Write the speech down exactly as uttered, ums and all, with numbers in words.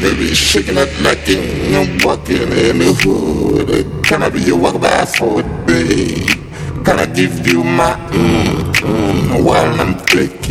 baby, shaking that neck and walking in the hood. Can I be your walkabout for a day? Can I give you my mm, mm, while I'm thinking?